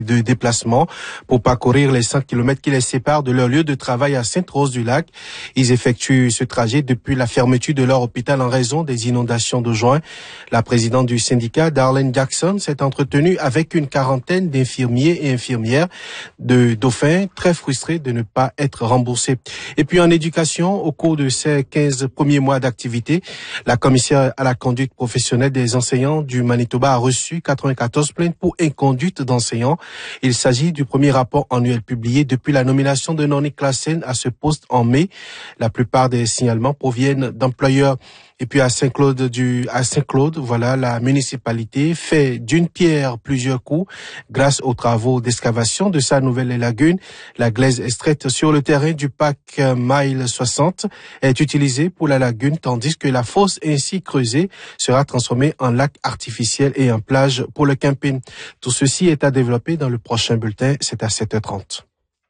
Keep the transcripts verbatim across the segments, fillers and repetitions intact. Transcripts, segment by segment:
de déplacement pour parcourir les cinq kilomètres qui les séparent de leur lieu de travail à Sainte-Rose-du-Lac. Ils effectuent ce trajet depuis la fermeture de leur hôpital en raison des inondations de juin. La présidente du syndicat, Darlene Jackson, s'est entretenue avec une quarantaine d'infirmiers et infirmières de Dauphin, très frustrés de ne pas être remboursés. Et puis en éducation, au cours de ces quinze premiers mois d'activité, la commissaire à la conduite professionnelle des enseignants du Manitoba a reçu quatre-vingt-quatorze plaintes pour inconduite d'enseignants. Il s'agit du premier rapport annuel publié depuis la nomination de Noni Classen à ce poste en mai. La plupart des signalements proviennent d'employeurs. Et puis à Saint-Claude du, à Saint-Claude, voilà, la municipalité fait d'une pierre plusieurs coups grâce aux travaux d'excavation de sa nouvelle lagune. La glaise extraite sur le terrain du parc Mile soixante est utilisée pour la lagune, tandis que la fosse ainsi creusée sera transformée en lac artificiel et en plage pour le camping. Tout ceci est à développer dans le prochain bulletin. C'est à sept heures trente.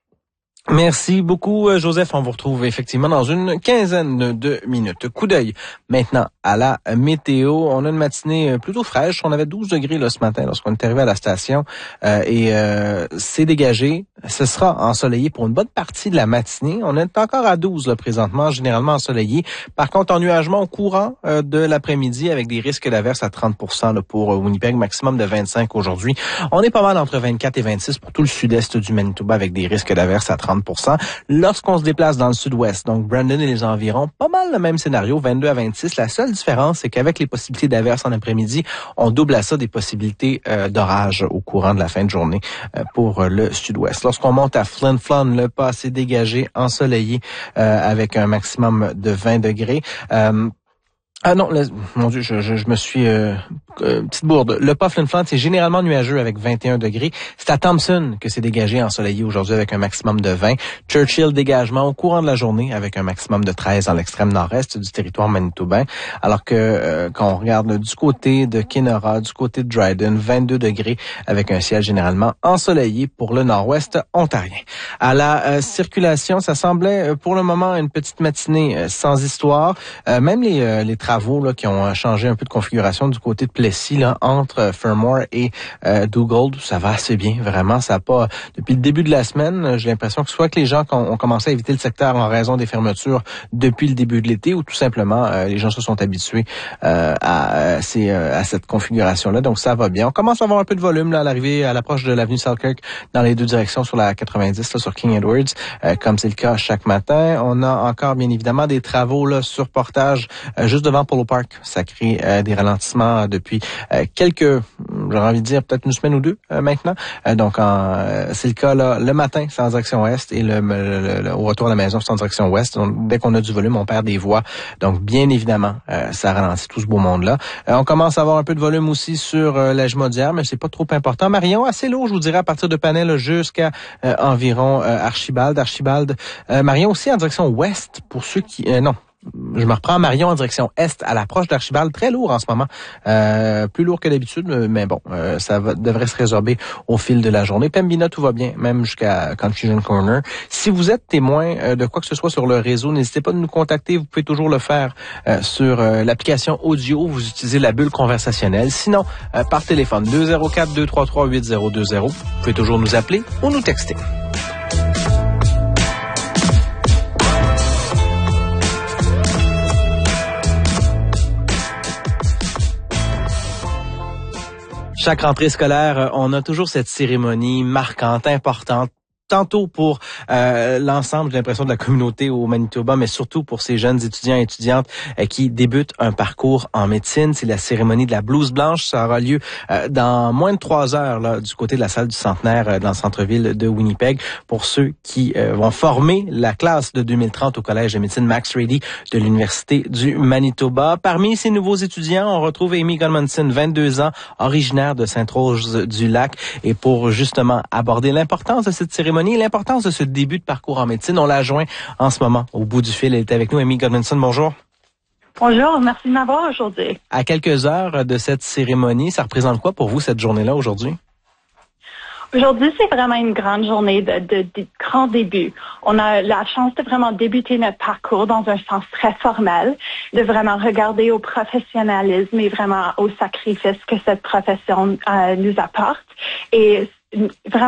Merci beaucoup, Joseph. On vous retrouve effectivement dans une quinzaine de minutes. Coup d'œil maintenant à la météo. On a une matinée plutôt fraîche. On avait douze degrés là, ce matin lorsqu'on est arrivé à la station euh, et euh, c'est dégagé. Ce sera ensoleillé pour une bonne partie de la matinée. On est encore à douze là, présentement, généralement ensoleillé. Par contre, ennuagement au courant euh, de l'après-midi avec des risques d'averses à trente pour cent là, pour Winnipeg, maximum de vingt-cinq aujourd'hui. On est pas mal entre vingt-quatre et vingt-six pour tout le sud-est du Manitoba avec des risques d'averses à trente pour cent. Lorsqu'on se déplace dans le sud-ouest, donc Brandon et les environs, pas mal le même scénario, vingt-deux à vingt-six. La seule différence, c'est qu'avec les possibilités d'averses en après-midi, on double à ça des possibilités euh, d'orage au courant de la fin de journée euh, pour euh, le sud-ouest. Lorsqu'on monte à Flin Flon, le passé dégagé, ensoleillé euh, avec un maximum de vingt degrés. Euh, Ah non, le, mon Dieu, je, je, je me suis... Euh, euh, petite bourde. Le pas Flin Flon, c'est généralement nuageux avec vingt et un degrés. C'est à Thompson que c'est dégagé ensoleillé aujourd'hui avec un maximum de vingt. Churchill, dégagement au courant de la journée avec un maximum de treize dans l'extrême nord-est du territoire manitobain. Alors que euh, quand on regarde là, du côté de Kenora, du côté de Dryden, vingt-deux degrés avec un ciel généralement ensoleillé pour le nord-ouest ontarien. À la euh, circulation, ça semblait euh, pour le moment une petite matinée euh, sans histoire. Euh, même les, euh, les travaux là, qui ont changé un peu de configuration du côté de Plessis, là, entre Fermor et euh, Dugald, ça va assez bien, vraiment. Ça a pas. Depuis le début de la semaine, j'ai l'impression que soit que les gens ont commencé à éviter le secteur en raison des fermetures depuis le début de l'été, ou tout simplement euh, les gens se sont habitués euh, à, à, ces, euh, à cette configuration-là. Donc ça va bien. On commence à avoir un peu de volume là, à l'arrivée, à l'approche de l'avenue Selkirk dans les deux directions sur la quatre-vingt-dix, là, sur King Edwards, euh, comme c'est le cas chaque matin. On a encore bien évidemment des travaux là, sur portage euh, juste devant Polo Park. Ça crée euh, des ralentissements depuis euh, quelques, j'aurais envie de dire peut-être une semaine ou deux euh, maintenant. Euh, donc en, euh, c'est le cas là le matin, c'est en direction ouest, et le, le, le au retour à la maison, c'est en direction ouest. Donc, dès qu'on a du volume, on perd des voies. Donc bien évidemment, euh, ça ralentit tout ce beau monde-là. Euh, on commence à avoir un peu de volume aussi sur euh, la Jumaudière, mais c'est pas trop important. Marion, assez lourd, je vous dirais, à partir de Panel jusqu'à euh, environ euh, Archibald. Archibald. Euh, Marion aussi en direction ouest pour ceux qui... Euh, non. Je me reprends Marion en direction est à l'approche d'Archibald. Très lourd en ce moment. Euh, plus lourd que d'habitude, mais bon, euh, ça va, devrait se résorber au fil de la journée. Pembina, tout va bien, même jusqu'à Confusion Corner. Si vous êtes témoin euh, de quoi que ce soit sur le réseau, n'hésitez pas à nous contacter. Vous pouvez toujours le faire euh, sur euh, l'application audio. Vous utilisez la bulle conversationnelle. Sinon, euh, par téléphone, deux zéro quatre, deux trois trois, huit zéro deux zéro. Vous pouvez toujours nous appeler ou nous texter. Chaque rentrée scolaire, on a toujours cette cérémonie marquante, importante. Tantôt pour euh, l'ensemble, j'ai l'impression, de la communauté au Manitoba, mais surtout pour ces jeunes étudiants et étudiantes euh, qui débutent un parcours en médecine. C'est la cérémonie de la blouse blanche. Ça aura lieu euh, dans moins de trois heures là, du côté de la salle du Centenaire euh, dans le centre-ville de Winnipeg pour ceux qui euh, vont former la classe de deux mille trente au Collège de médecine Max Rady de l'Université du Manitoba. Parmi ces nouveaux étudiants, on retrouve Amy Gunmonson, vingt-deux ans, originaire de Sainte-Rose-du-Lac. Et pour justement aborder l'importance de cette cérémonie, l'importance de ce début de parcours en médecine, on l'a joint en ce moment au bout du fil. Elle est avec nous, Amy Gunmonson. Bonjour. Bonjour, merci de m'avoir aujourd'hui. À quelques heures de cette cérémonie, ça représente quoi pour vous cette journée-là aujourd'hui? Aujourd'hui, c'est vraiment une grande journée de, de, de grand début. On a la chance de vraiment débuter notre parcours dans un sens très formel, de vraiment regarder au professionnalisme et vraiment au sacrifice que cette profession euh, nous apporte. Et vraiment